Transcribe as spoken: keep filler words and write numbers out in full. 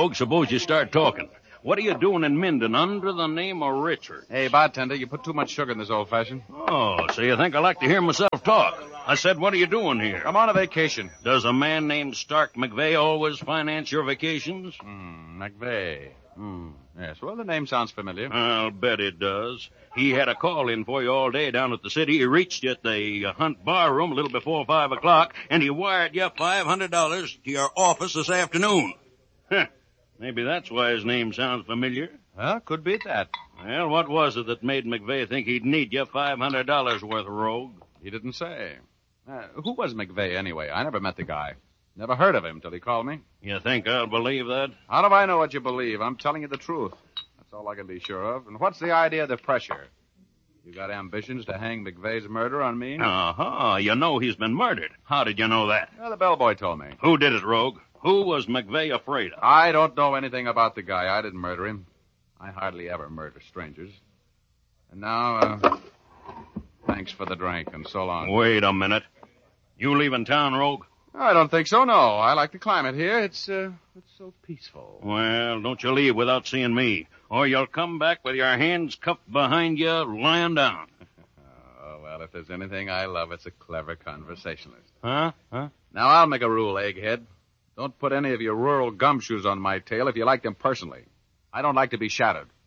Rogue, suppose you start talking. What are you doing in Minden under the name of Richard? Hey, bartender, you put too much sugar in this old-fashioned. Oh, so you think I like to hear myself talk? I said, what are you doing here? I'm on a vacation. Does a man named Stark McVeigh always finance your vacations? Hmm, McVeigh. Hmm, yes, well, the name sounds familiar. I'll bet it does. He had a call in for you all day down at the city. He reached you at the uh, Hunt Bar Room a little before five o'clock, and he wired you five hundred dollars to your office this afternoon. Huh. Maybe that's why his name sounds familiar. Well, could be that. Well, what was it that made McVeigh think he'd need you five hundred dollars worth, Rogue? He didn't say. Uh, who was McVeigh, anyway? I never met the guy. Never heard of him till he called me. You think I'll believe that? How do I know what you believe? I'm telling you the truth. That's all I can be sure of. And what's the idea of the pressure? You got ambitions to hang McVeigh's murder on me? Uh-huh. You know he's been murdered. How did you know that? Well, the bellboy told me. Who did it, Rogue? Who was McVeigh afraid of? I don't know anything about the guy. I didn't murder him. I hardly ever murder strangers. And now, uh, thanks for the drink, and so long. Wait a minute. You leaving town, Rogue? I don't think so, no. I like the climate here. It's, uh, it's so peaceful. Well, don't you leave without seeing me, or you'll come back with your hands cuffed behind you, lying down. Oh, well, if there's anything I love, it's a clever conversationalist. Huh? Huh? Now, I'll make a rule, Egghead. Don't put any of your rural gumshoes on my tail if you like them personally. I don't like to be shadowed.